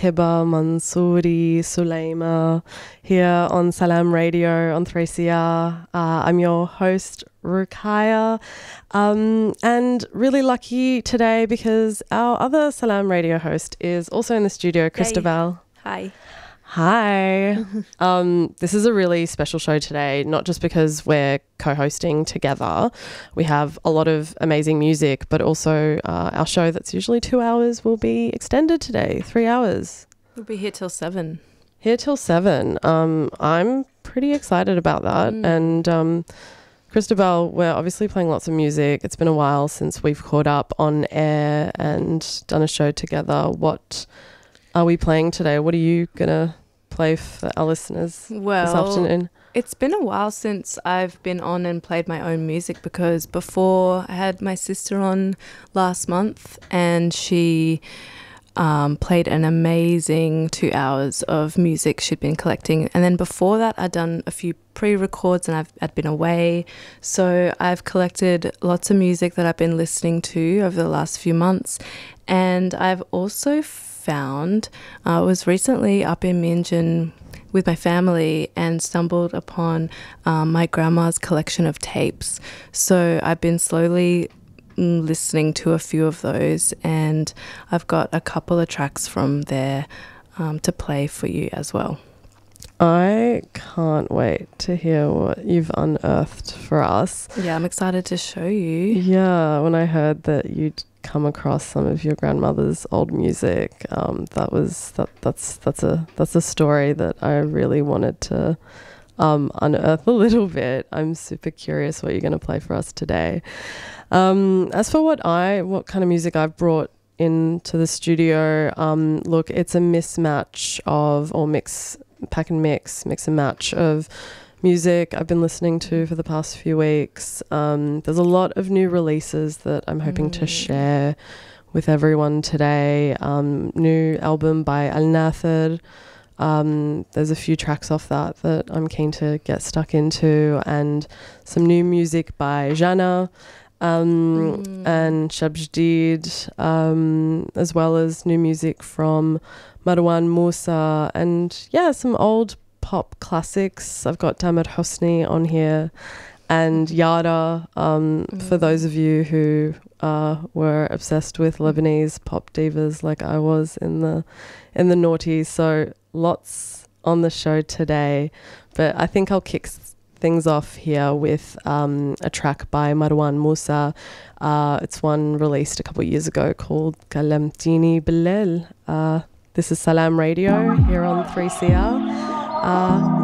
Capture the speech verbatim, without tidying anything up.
Hiba Mansouri Suleima here on Salam Radio on three C R. Uh, I'm your host, Rukaya, um, and really lucky today because our other Salam Radio host is also in the studio, Christabel. Hi. Hi. um, this is a really special show today, not just because we're co-hosting together. We have a lot of amazing music, but also uh, our show that's usually two hours will be extended today, three hours. We'll be here till seven. Here till seven. Um, I'm pretty excited about that. Mm. And um, Christabel, we're obviously playing lots of music. It's been a while since we've caught up on air and done a show together. What are we playing today? What are you going to play for our listeners well, this afternoon? It's been a while since I've been on and played my own music because before I had my sister on last month and she um, played an amazing two hours of music she'd been collecting. And then before that, I'd done a few pre-records and I've I'd been away. So I've collected lots of music that I've been listening to over the last few months. And I've also found, I uh, was recently up in Mianjin with my family and stumbled upon um, my grandma's collection of tapes. So I've been slowly mm, listening to a few of those, and I've got a couple of tracks from there um, to play for you as well. I can't wait to hear what you've unearthed for us. Yeah, I'm excited to show you. Yeah, when I heard that you'd come across some of your grandmother's old music, um, that was that that's that's a that's a story that I really wanted to um, unearth a little bit. I'm super curious what you're going to play for us today. Um, as for what I what kind of music I've brought into the studio, um, look, it's a mismatch of or mix. pack and mix, mix and match of music I've been listening to for the past few weeks. Um, there's a lot of new releases that I'm hoping mm. to share with everyone today. Um, new album by Al Nathir. Um, there's a few tracks off that that I'm keen to get stuck into, and some new music by Jana um, mm. and Shab Jadid, um, as well as new music from Marwan Musa, and yeah, some old pop classics. I've got Tamer Hosni on here and Yara, um, mm. for those of you who uh, were obsessed with Lebanese pop divas like I was in the in the noughties. So lots on the show today, but I think I'll kick things off here with um, a track by Marwan Musa. Uh, it's one released a couple of years ago called Kalamtini Bilal. Uh, This is Salam Radio here on three C R. Uh,